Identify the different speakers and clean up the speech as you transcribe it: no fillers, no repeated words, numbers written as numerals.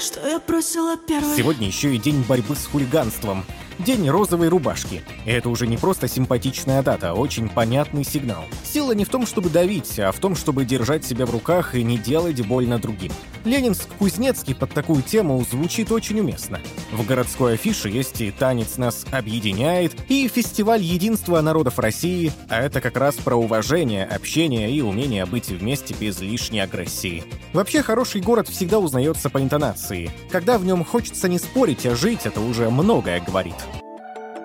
Speaker 1: что я бросила первой.
Speaker 2: Сегодня еще и день борьбы с хулиганством. День розовой рубашки. И это уже не просто симпатичная дата, а очень понятный сигнал. Сила не в том, чтобы давить, а в том, чтобы держать себя в руках и не делать больно другим. Ленинск-Кузнецкий под такую тему звучит очень уместно. В городской афише есть и «Танец нас объединяет», и фестиваль единства народов России, а это как раз про уважение, общение и умение быть вместе без лишней агрессии. Вообще, хороший город всегда узнается по интонации. Когда в нем хочется не спорить, а жить, это уже многое говорит.